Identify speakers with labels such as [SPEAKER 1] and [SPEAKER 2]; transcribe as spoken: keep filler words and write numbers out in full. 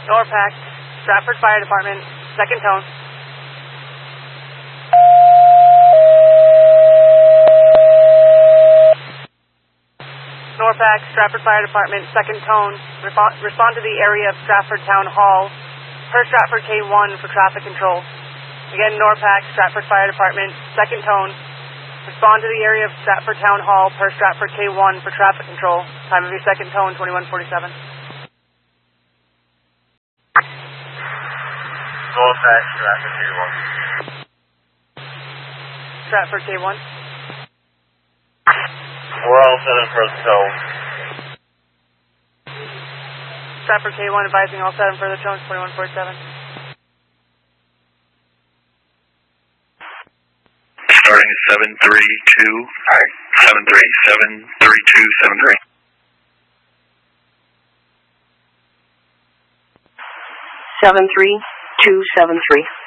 [SPEAKER 1] Norpac, Stratford Fire Department, second tone. Norpac, Stratford Fire Department, second tone. Respond, respond to the area of Stratford Town Hall, per Stratford K one for traffic control. Again, Norpac, Stratford Fire Department, second tone. Respond to the area of Stratford Town Hall, per Stratford K one for traffic control. Time of your second tone, twenty-one forty-seven.
[SPEAKER 2] Norpac, Stratford K one.
[SPEAKER 1] Stratford K one.
[SPEAKER 2] We're all set in for the tone.
[SPEAKER 1] Stratford K one advising all set in further tones, twenty-one forty-seven.
[SPEAKER 3] Starting at seven three two, seven three seven three two seven three.
[SPEAKER 4] Seven three two seven three.